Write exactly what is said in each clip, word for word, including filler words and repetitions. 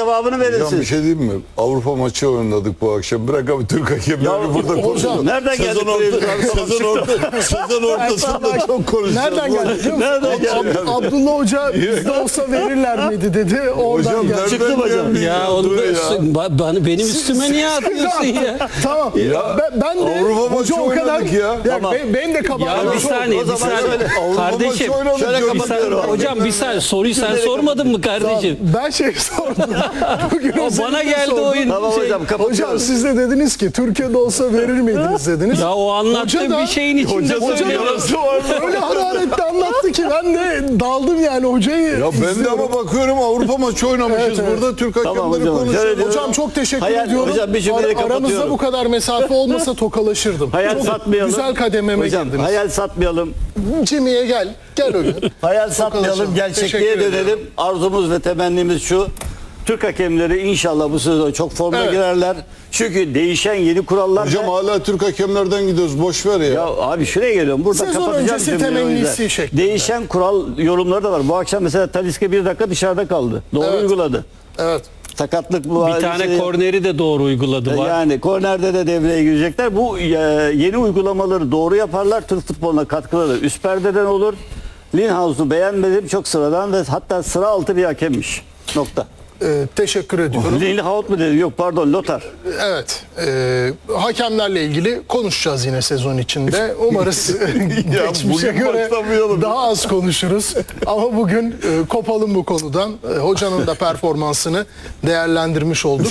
cevabını verin Hocam bir siz. şey diyeyim mi? Avrupa maçı oynadık bu akşam. Bırak abi Türk hakemlerini burada konuşalım. Nereden geldik? Sezon, orta, sezon, orta, sezon ortasında çok konuşacağız. Nereden geldi biliyor musun? Nereden geldi? Ab- Abdullah Hoca bizde olsa verirler miydi dedi. Oradan Hocam geldi. nereden Çıktı hocam. geldi? Ya onu Dur da, ya. ba- bana, benim üstüme niye atıyorsun ya? Tamam. Ya, ben, ben de Avrupa hoca maçı o kadar oynadık ya. Ya ben, benim de kabahatim Ya bir çok. saniye, O bir zaman saniye. şöyle, Avrupa Kardeşim, maçı oynadık şöyle diyorum. kapatıyorum. hocam bir saniye, soruyu sen sormadın mı kardeşim? Ben şey sordum. Bugün O özellikle bana geldi sordum. oyun. Tamam şey- hocam kapatıyorum. Hocam siz de dediniz ki Türkiye'de olsa verir miydiniz dediniz. Ya o anlattığı Hoca da- bir şeyin içinde Hoca da söylüyor. öyle hararetli anlattı ki ben de daldım yani hocayı. Ya ben de izliyorum. ama bakıyorum Avrupa maçı oynamışız. Evet, evet. Burada Türk Tamam hakemleri hocam, şöyle konuşuyor. diyorum. Hocam çok teşekkür Hayal- ediyorum. hocam bir cümleyle Ar- Aramızda kapatıyorum. bu kadar mesafe olmasa tokalaşırdım. Hayal Çok satmayalım. Güzel kadememe Hocam girdiniz. hayal satmayalım. Jimmy'ye gel. Gel hocam. Hayal satmayalım. Tokalaşalım. Gerçekliğe Teşekkür dönelim. ediyorum. Arzumuz ve temennimiz şu. Türk hakemleri inşallah bu sezon çok forma Evet. girerler. Çünkü değişen yeni kurallar. Hocam ve- hala Türk hakemlerden gidiyoruz. Boş ver ya. Ya abi şuraya geliyorum. Burada Sezon kapatacağım öncesi cümleyi o yüzden. temennisi şeklinde. Değişen kural yorumları da var. Bu akşam mesela Talisca bir dakika dışarıda kaldı. Doğru Evet. uyguladı. Evet. Sakatlık bu. Bir hadise- tane korneri de doğru uyguladı. Var. Yani kornerde de devreye girecekler. Bu e, yeni uygulamaları doğru yaparlar. Türk futboluna katkıları üst perdeden olur. Linhaus'u beğenmedim. Çok sıradan ve hatta sıra altı bir hakemmiş. Nokta. Ee, teşekkür ediyorum. Linhaus mu dedi? Yok pardon Lothar. Evet. E, hakemlerle ilgili konuşacağız yine sezon içinde. Umarız geçmişe bugün göre başlamayalım. daha az konuşuruz. Ama bugün e, kopalım bu konudan. E, hocanın da performansını değerlendirmiş olduk.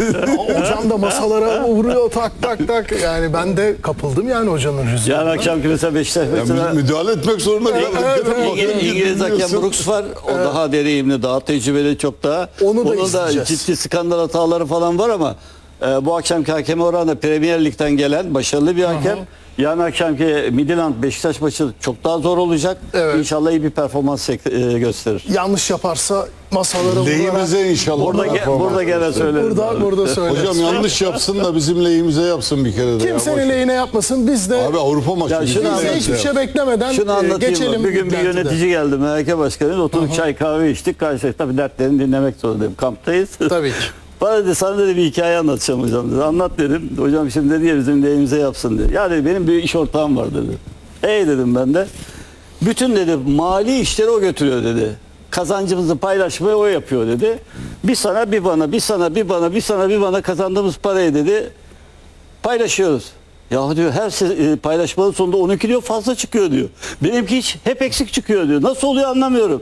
E, hocam da masalara vuruyor tak tak tak. Yani ben de kapıldım yani hocanın rüzgarına. Yarın akşamki mesela Beşiktaş Ya mesela biz müdahale etmek zorunda kaldık. evet, Dedim, evet. bakın, İngiliz, İngiliz hakem bilmiyorsun. Brooks var. O daha deneyimli, daha tecrübeli çok daha. Onu da Onun da izleyeceğiz. ciddi skandal hataları falan var ama e, bu akşamki hakeme oranla Premier Lig'den gelen başarılı bir hakem. Yarın akşamki Midland Beşiktaş maçı çok daha zor olacak. Evet. İnşallah iyi bir performans e, gösterir. Yanlış yaparsa masalara vurarak. Lehimize inşallah. Burada, ge- performans burada gene gösterir. söylerim. Burada, burada söyleriz. Hocam yanlış yapsın da bizim lehimize yapsın bir kere de. ya. Boş Kimsenin ver. lehine yapmasın. Biz de Abi Avrupa maçı. Ya bizim şunu biz de anlatayım. hiçbir şey beklemeden Şunu e, anlatayım. geçelim. mı? Bir gün bir beklentide. yönetici geldi. M H K Başkanı. Oturduk çay kahve içtik. Karşılaştık. Tabii dertlerini dinlemek zorundayım. Kamptayız. Tabii ki. Bana dedi sana dedi bir hikaye anlatacağım hocam dedi. Anlat dedim. Hocam şimdi dedi ya bizim lehimize yapsın dedi. Ya dedi benim bir iş ortağım var dedi. Ey dedim ben de. Bütün dedi mali işleri o götürüyor dedi. Kazancımızı paylaşmayı o yapıyor dedi. Bir sana bir bana, bir sana bir bana, bir sana bir bana kazandığımız parayı dedi paylaşıyoruz. Ya diyor her se- e, paylaşmanın sonunda onunki diyor fazla çıkıyor diyor. Benimki hiç hep eksik çıkıyor diyor. Nasıl oluyor anlamıyorum.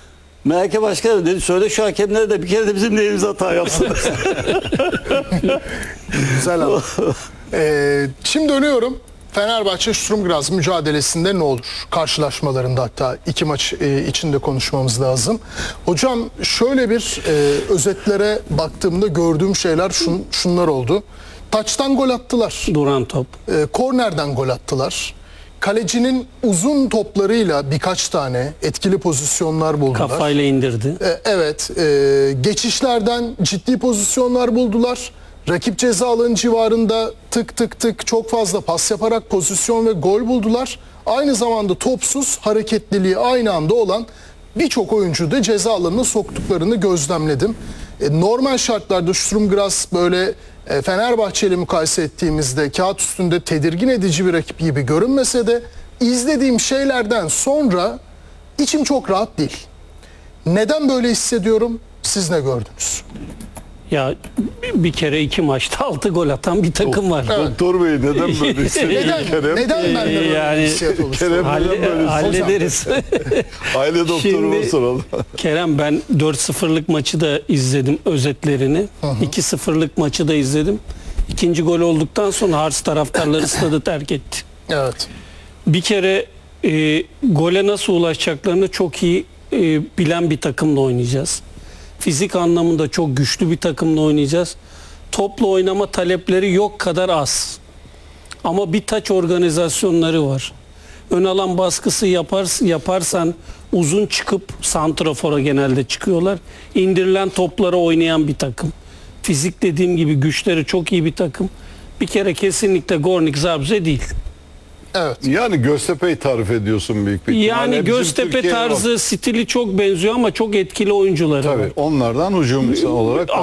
M H K Başkanı dedi söyle şu hakemlere de bir kere de bizim lehimize hata yapsın. Güzel ama. Ee, şimdi dönüyorum. Fenerbahçe Sturm Graz mücadelesinde ne olur? Karşılaşmalarında hatta iki maç e, içinde konuşmamız lazım. Hocam şöyle bir e, özetlere baktığımda gördüğüm şeyler şun, şunlar oldu. Taçtan gol attılar. Duran top. E, kornerden gol attılar. Kalecinin uzun toplarıyla birkaç tane etkili pozisyonlar buldular. Kafayla indirdi. E, Evet, e, geçişlerden ciddi pozisyonlar buldular. Rakip ceza alanı civarında tık tık tık çok fazla pas yaparak pozisyon ve gol buldular. Aynı zamanda topsuz, hareketliliği aynı anda olan birçok oyuncu da ceza alanına soktuklarını gözlemledim. E, normal şartlarda Sturm Graz böyle e, Fenerbahçe ile mukayese ettiğimizde kağıt üstünde tedirgin edici bir rakip gibi görünmese de izlediğim şeylerden sonra içim çok rahat değil. Neden böyle hissediyorum? Siz ne gördünüz? Ya bir kere iki maçta altı gol atan bir takım var. Doktor Bey neden böyle hissediyor? Neden, Kerem? neden bende böyle Yani- bir hissiyat oluştu? Kerem Halle- neden böyle hissediyor? hallederiz. Aile doktoruma Şimdi- soralım. Kerem ben dört sıfırlık maçı da izledim özetlerini. iki sıfırlık maçı da izledim. İkinci gol olduktan sonra Hars taraftarları stadı terk etti. Evet. Bir kere e, gole nasıl ulaşacaklarını çok iyi e, bilen bir takımla oynayacağız. Fizik anlamında çok güçlü bir takımla oynayacağız. Topla oynama talepleri yok kadar az. Ama bir taç organizasyonları var. Ön alan baskısı yapar, yaparsan uzun çıkıp santrafora genelde çıkıyorlar. İndirilen toplara oynayan bir takım. Fizik dediğim gibi güçleri çok iyi bir takım. Bir kere kesinlikle Gornik Zabrze değil. Evet. Yani Göztepe'yi tarif ediyorsun büyük bir ihtimalle. Yani Bizim Göztepe Türkiye'ye bak- tarzı stili çok benziyor ama çok etkili oyuncuları var. Tabii onlardan hücum olarak